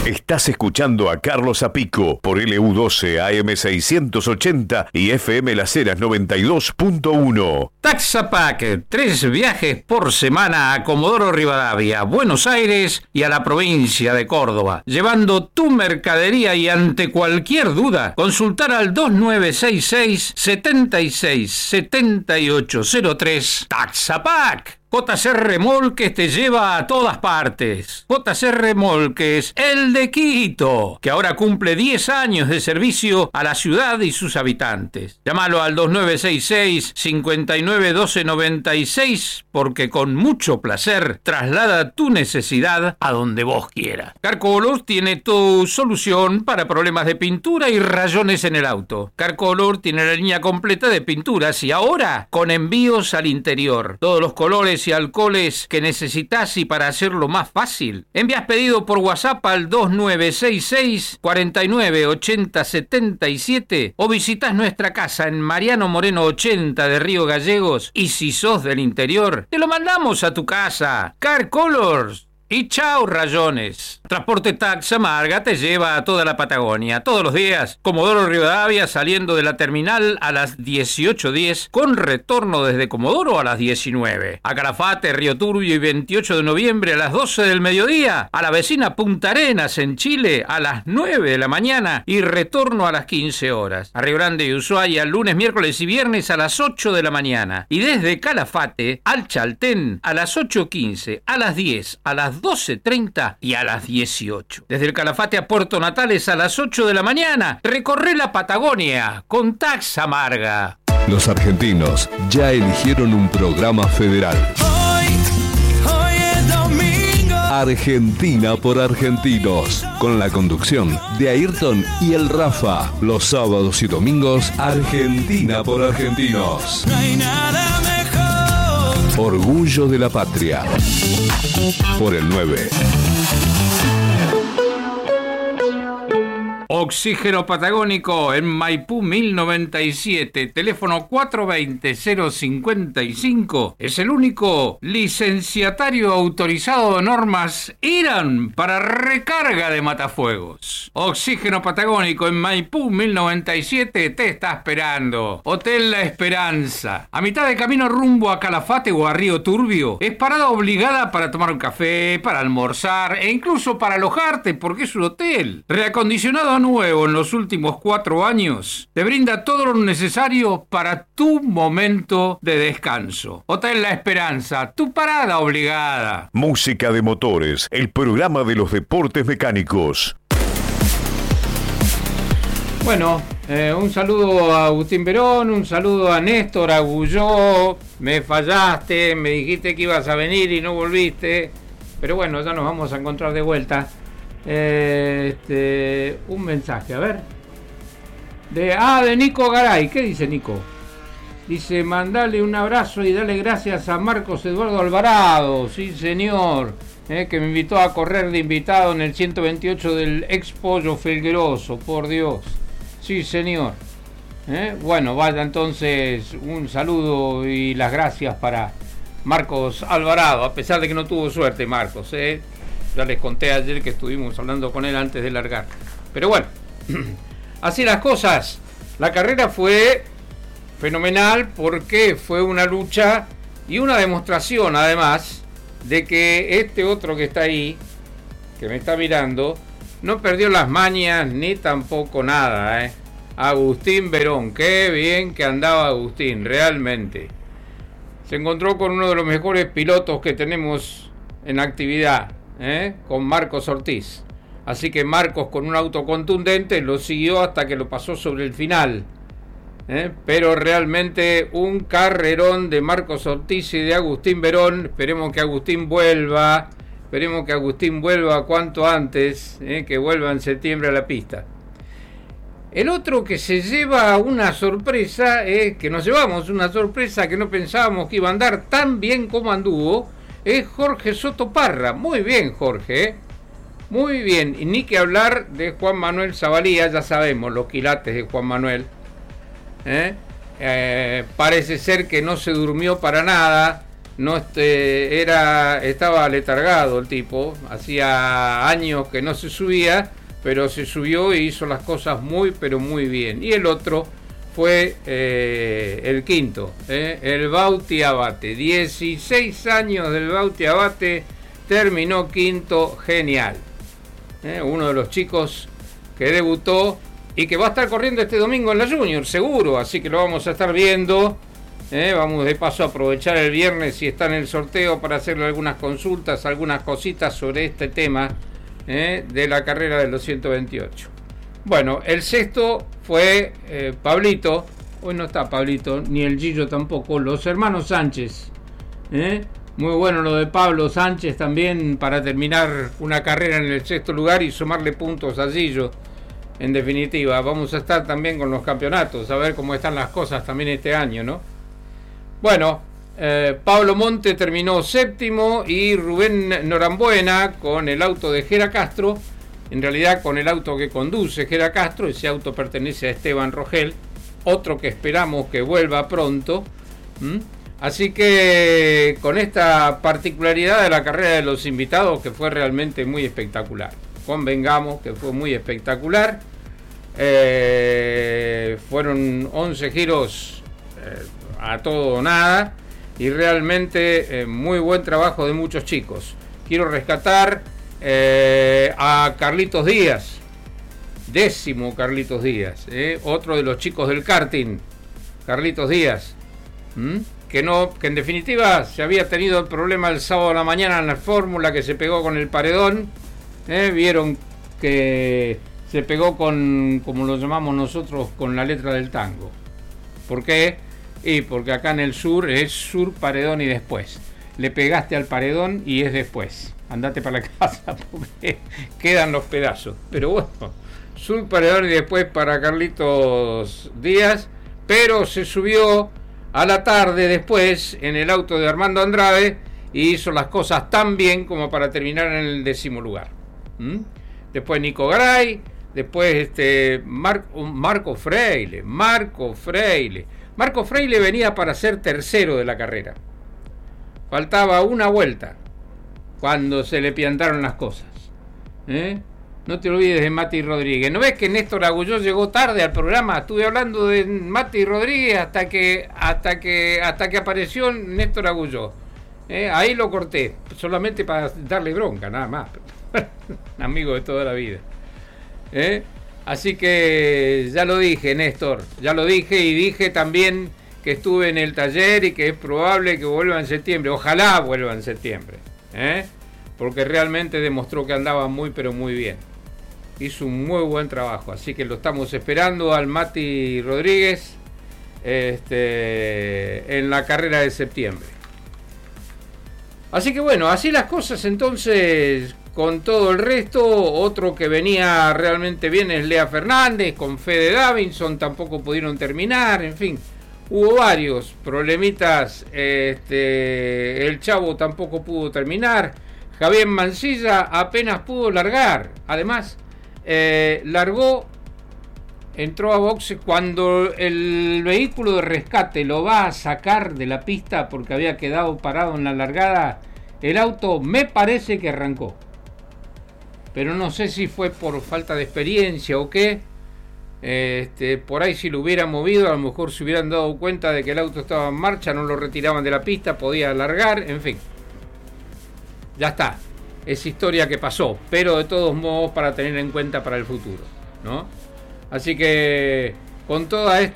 Estás escuchando a Carlos Zapico por LU12 AM 680 y FM Las Heras 92.1. Taxapack, 3 viajes por semana a Comodoro Rivadavia, Buenos Aires y a la provincia de Córdoba. Llevando tu mercadería y ante cualquier duda, consultar al 2966 76 7803 Taxapack. JC Remolques te lleva a todas partes. JC Remolques, el de Quito, que ahora cumple 10 años de servicio a la ciudad y sus habitantes. Llámalo al 2966 591296 porque con mucho placer traslada tu necesidad a donde vos quieras. Carcolor tiene tu solución para problemas de pintura y rayones en el auto. Carcolor tiene la línea completa de pinturas y ahora con envíos al interior. Todos los colores y alcoholes que necesitas y para hacerlo más fácil. Envías pedido por WhatsApp al 2966 498077 o visitas nuestra casa en Mariano Moreno 80 de Río Gallegos y si sos del interior, te lo mandamos a tu casa. Car Colors. Y chao rayones. Transporte Taxa Marga te lleva a toda la Patagonia. Todos los días, Comodoro Rivadavia saliendo de la terminal a las 18:10 con retorno desde Comodoro a las 19. A Calafate, Río Turbio y 28 de noviembre a las 12 del mediodía. A la vecina Punta Arenas en Chile a las 9 de la mañana y retorno a las 15 horas. A Río Grande y Ushuaia lunes, miércoles y viernes a las 8 de la mañana. Y desde Calafate al Chaltén a las 8:15, a las 10, a las 12:30 y a las 18. Desde el Calafate a Puerto Natales a las 8 de la mañana. Recorre la Patagonia con Taxa Marga. Los argentinos ya eligieron un programa federal. Hoy es domingo. Argentina por argentinos. Con la conducción de Ayrton y el Rafa. Los sábados y domingos, Argentina por argentinos. No hay nada mejor. Orgullo de la patria. Por el 9. Oxígeno Patagónico en Maipú 1097, teléfono 420-055. Es el único licenciatario autorizado de normas IRAN para recarga de matafuegos. Oxígeno Patagónico en Maipú 1097 te está esperando. Hotel La Esperanza. A mitad de camino rumbo a Calafate o a Río Turbio. Es parada obligada para tomar un café, para almorzar e incluso para alojarte porque es un hotel. Reacondicionado nuevo en los últimos 4 años, te brinda todo lo necesario para tu momento de descanso. Hotel La Esperanza, tu parada obligada. Música de motores, el programa de los deportes mecánicos. Bueno, un saludo a Agustín Verón, un saludo a Néstor Agulló. Me fallaste, me dijiste que ibas a venir y no volviste, pero bueno, ya nos vamos a encontrar de vuelta. Un mensaje, a ver. De Nico Garay. ¿Qué dice Nico? Dice, mandale un abrazo y dale gracias a Marcos Eduardo Alvarado. Sí, señor. Que me invitó a correr de invitado en el 128 del ex Pollo Felgueroso. Por Dios. Sí, señor. Bueno, vaya entonces un saludo y las gracias para Marcos Alvarado, a pesar de que no tuvo suerte Marcos, Ya les conté ayer que estuvimos hablando con él antes de largar. Pero bueno, así las cosas. La carrera fue fenomenal porque fue una lucha y una demostración además de que este otro que está ahí, que me está mirando, no perdió las mañas ni tampoco nada, Agustín Verón, qué bien que andaba Agustín, realmente. Se encontró con uno de los mejores pilotos que tenemos en actividad, con Marcos Ortiz. Así que Marcos, con un auto contundente, lo siguió hasta que lo pasó sobre el final. Pero realmente un carrerón de Marcos Ortiz y de Agustín Verón. Esperemos que Agustín vuelva cuanto antes, que vuelva en septiembre a la pista. El otro que se lleva una sorpresa, que nos llevamos una sorpresa que no pensábamos que iba a andar tan bien como anduvo, es Jorge Soto Parra. Muy bien, Jorge, muy bien. Y ni que hablar de Juan Manuel Zavalía, ya sabemos los quilates de Juan Manuel. Parece ser que no se durmió para nada no estaba letargado el tipo, hacía años que no se subía, pero se subió y hizo las cosas muy, pero muy bien. Y el otro fue el quinto, el Bauti Abate. 16 años del Bauti Abate, terminó quinto, genial. Uno de los chicos que debutó y que va a estar corriendo este domingo en la Junior, seguro, así que lo vamos a estar viendo. Vamos de paso a aprovechar el viernes si está en el sorteo para hacerle algunas consultas, algunas cositas sobre este tema de la carrera de los 128. Bueno, el sexto fue Pablito. Hoy no está Pablito, ni el Gillo tampoco. Los hermanos Sánchez. Muy bueno lo de Pablo Sánchez también para terminar una carrera en el sexto lugar y sumarle puntos a Gillo. En definitiva, vamos a estar también con los campeonatos, a ver cómo están las cosas también este año, ¿no? Bueno, Pablo Monte terminó séptimo y Rubén Norambuena con el auto de Gera Castro, en realidad con el auto que conduce Gera Castro. Ese auto pertenece a Esteban Rogel, otro que esperamos que vuelva pronto. Así que con esta particularidad de la carrera de los invitados, que fue realmente muy espectacular, convengamos que fue muy espectacular. Fueron 11 giros a todo o nada y realmente muy buen trabajo de muchos chicos. Quiero rescatar a Carlitos Díaz, 10º Carlitos Díaz, otro de los chicos del karting, Carlitos Díaz, que en definitiva se había tenido el problema el sábado a la mañana en la fórmula, que se pegó con el paredón. Vieron que se pegó con, como lo llamamos nosotros, con la letra del tango. ¿Por qué? Y porque acá en el sur es sur, paredón y después. Le pegaste al paredón y es después. Andate para la casa porque quedan los pedazos. Pero bueno, sur, paredón y después para Carlitos Díaz. Pero se subió a la tarde después en el auto de Armando Andrade y hizo las cosas tan bien como para terminar en el 10º lugar. Después Nico Garay, después Marco Freile. Marco Freile venía para ser tercero de la carrera. Faltaba una vuelta cuando se le piantaron las cosas. No te olvides de Mati Rodríguez. ¿No ves que Néstor Agulló llegó tarde al programa? Estuve hablando de Mati Rodríguez hasta que apareció Néstor Agulló. Ahí lo corté, solamente para darle bronca, nada más. Amigo de toda la vida. Así que ya lo dije, Néstor, ya lo dije, y dije también que estuve en el taller y que es probable que vuelva en septiembre. Ojalá vuelva en septiembre, porque realmente demostró que andaba muy pero muy bien. Hizo un muy buen trabajo, así que lo estamos esperando al Mati Rodríguez en la carrera de septiembre. Así que bueno, así las cosas entonces con todo el resto. Otro que venía realmente bien es Lea Fernández, con Fede Davinson tampoco pudieron terminar, en fin, hubo varios problemitas. El Chavo tampoco pudo terminar, Javier Mancilla apenas pudo largar, además largó, entró a boxe cuando el vehículo de rescate lo va a sacar de la pista porque había quedado parado en la largada. El auto me parece que arrancó, pero no sé si fue por falta de experiencia o qué. Por ahí si lo hubiera movido, a lo mejor se hubieran dado cuenta de que el auto estaba en marcha, no lo retiraban de la pista, podía largar, en fin. Ya está, es historia que pasó, pero de todos modos para tener en cuenta para el futuro, ¿no? Así que con toda esta